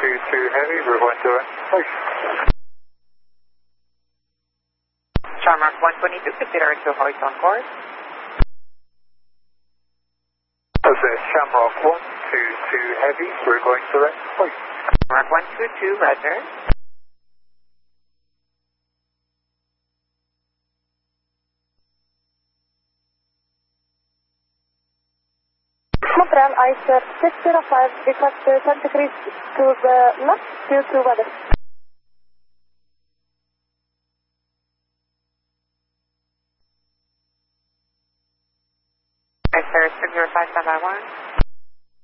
122 Heavy, we're going to place. Shamrock 122, consider to hoist on course. Okay, Shamrock 122 Heavy, we're going to place. Shamrock 122, roger. Montreal, ICE 605, request 10 degrees to the left due to weather.